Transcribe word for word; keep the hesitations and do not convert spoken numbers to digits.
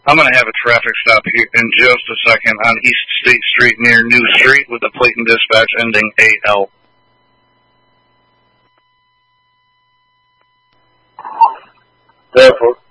I'm going to have a traffic stop here in just a second on East State Street near New Street with the plate and dispatch ending A L. Therefore.